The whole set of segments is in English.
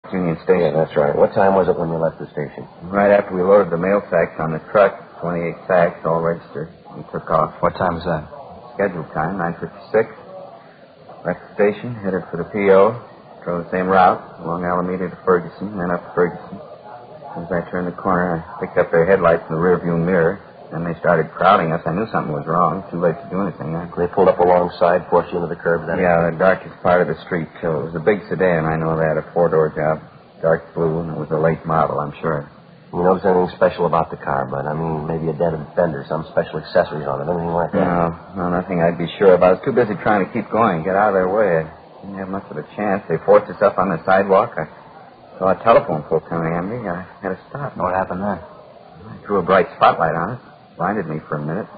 Union Station. Yeah, that's right. What time was it when you left the station? Right after we loaded the mail sacks on the truck, 28 sacks, all registered. We took off. What time was that? Scheduled time, 9:56. Left the station, headed for the P.O. Drove the same route, along Alameda to Ferguson, then up to Ferguson. As I turned the corner, I picked up their headlights in the rearview mirror. Then they started crowding us. I knew something was wrong. Too late to do anything. They pulled up alongside, forced you into the curb, then? Yeah, the darkest part of the street, too. It was a big sedan, I know that, a four-door job. Dark blue, and it was a late model, I'm sure. You notice anything special about the car, Bud? I mean, maybe a dented fender, some special accessories on it, anything like that? No, nothing I'd be sure about. I was too busy trying to keep going, get out of their way. I didn't have much of a chance. They forced us up on the sidewalk. I saw a telephone pole coming at me. I had to stop. What happened then? I threw a bright spotlight on it. Blinded me for a minute.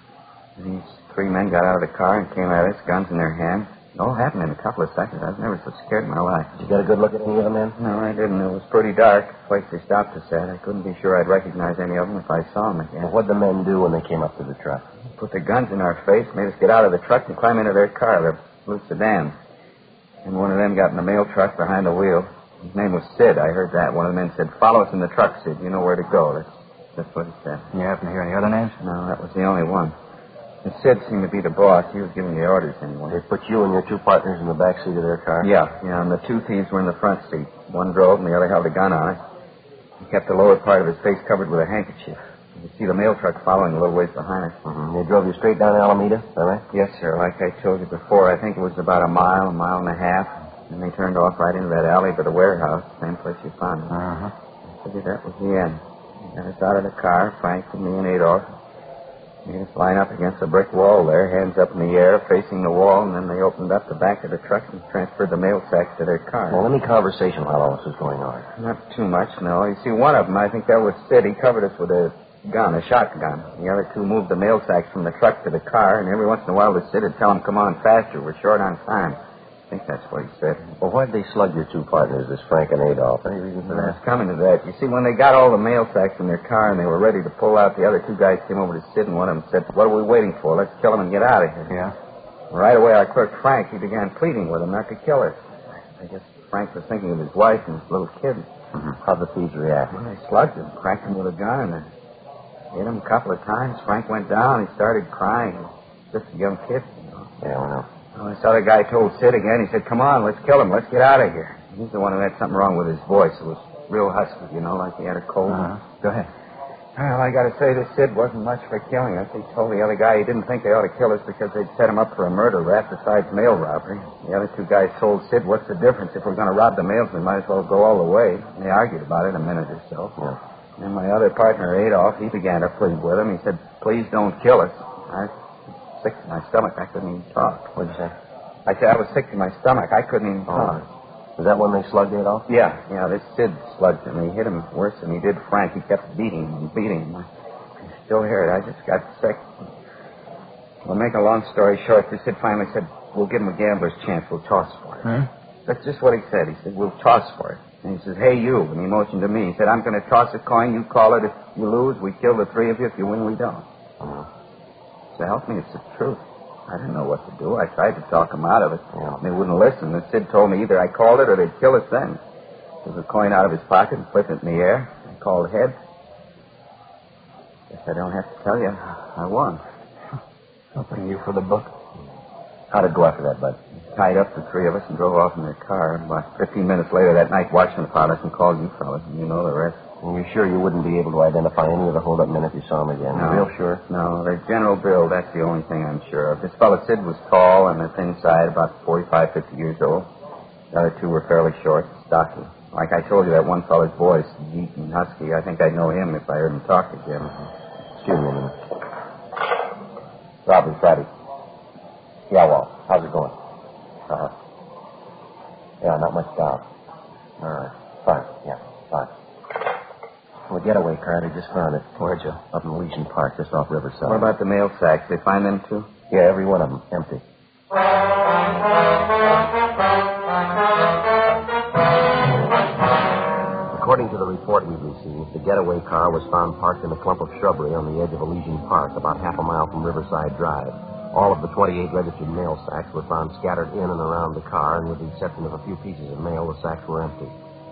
And these three men got out of the car and came at us, guns in their hands. It all happened in a couple of seconds. I was never so scared in my life. Did you get a good look at any of the men? No, I didn't. It was pretty dark. The place they stopped us at. I couldn't be sure I'd recognize any of them if I saw them again. Well, what'd the men do when they came up to the truck? Put their guns in our face, made us get out of the truck and climb into their car, the blue sedan. And one of them got in the mail truck behind the wheel. His name was Sid. I heard that. One of the men said, "Follow us in the truck, Sid. You know where to go." That's what he said. You happen to hear any other names? No, that was the only one. And Sid seemed to be the boss. He was giving the orders anyway. They put you and your two partners in the back seat of their car? Yeah, and the two thieves were in the front seat. One drove and the other held a gun on it. He kept the lower part of his face covered with a handkerchief. You could see the mail truck following a little ways behind us. Mm-hmm. They drove you straight down Alameda, is that right? Yes, sir. Like I told you before, I think it was about a mile and a half. And they turned off right into that alley by the warehouse, same place you found me. Uh-huh. I figured that was the end. They got us out of the car, Frank and me and Adolf. Made us line up against a brick wall there, hands up in the air, facing the wall, and then they opened up the back of the truck and transferred the mail sacks to their car. Well, any conversation while all this was going on? Not too much, no. You see, one of them, I think that was Sid. He covered us with a gun, a shotgun. The other two moved the mail sacks from the truck to the car, and every once in a while the Sid would tell them, "Come on faster, we're short on time." I think that's what he said. Well, why'd they slug your two partners, this Frank and Adolf? Any reason for I that? was coming to that. You see, when they got all the mail sacks in their car and they were ready to pull out, the other two guys came over to Sid, and one of them said, "What are we waiting for? Let's kill him and get out of here." Yeah? Right away, our clerk, Frank, he began pleading with them not to kill us. I guess Frank was thinking of his wife and his little kid. Mm-hmm. How'd the thieves react? Well, they slugged him, cracked him with a gun, and hit him a couple of times. Frank went down. He started crying. Just a young kid, you know. Yeah, I know. Well, this other guy told Sid again. He said, "Come on, let's kill him. Let's get out of here." He's the one who had something wrong with his voice. It was real husky, you know, like he had a cold. Uh-huh. Go ahead. Well, I got to say, this Sid wasn't much for killing us. He told the other guy he didn't think they ought to kill us because they'd set him up for a murder rap besides mail robbery. The other two guys told Sid, "What's the difference? If we're going to rob the mails, we might as well go all the way." And they argued about it a minute or so. Yeah. And my other partner, Adolf, he began to plead with him. He said, "Please don't kill us." I was sick to my stomach. I couldn't even talk. What'd you say? I said I was sick to my stomach. I couldn't even talk. Was that when they slugged Adolf? Yeah, this Sid slugged him. He hit him worse than he did Frank. He kept beating him and beating him. I still hear it. I just got sick. Well, make a long story short, the Sid finally said, "We'll give him a gambler's chance. We'll toss for it." Hmm? That's just what he said. He said, "We'll toss for it." And he says, "Hey, you." And he motioned to me. He said, "I'm going to toss a coin. You call it. If you lose, we kill the three of you. If you win, we don't." So help me, it's the truth. I didn't know what to do. I tried to talk them out of it. Yeah. They wouldn't listen. The Sid told me either I called it or they'd kill us then. Took a coin out of his pocket and flipped it in the air. I called heads. Guess I don't have to tell you. I won. Something you for the book. How'd it go after that, Bud? Tied up the three of us and drove off in their car. About 15 minutes later that night, watchman found us and called you fellas. And you know the rest. And you're sure you wouldn't be able to identify any of the hold-up men if you saw them again? No. Real sure? No, their general build, that's the only thing I'm sure of. This fellow Sid was tall on the thin side, about 45, 50 years old. The other two were fairly short, stocky. Like I told you, that one fellow's voice, deep and husky. I think I'd know him if I heard him talk again. Excuse me a minute. Robert, Friday. Yeah, Walt. How's it going? Uh-huh. Yeah, not much doubt. All right. Fine. Yeah, fine. Well, the getaway car, they just found it. Where'd you? Up in Legion Park, just off Riverside. What about the mail sacks? They find them, too? Yeah, every one of them. Empty. According to the report we've received, the getaway car was found parked in a clump of shrubbery on the edge of Elysian Park, about half a mile from Riverside Drive. All of the 28 registered mail sacks were found scattered in and around the car, and with the exception of a few pieces of mail, the sacks were empty.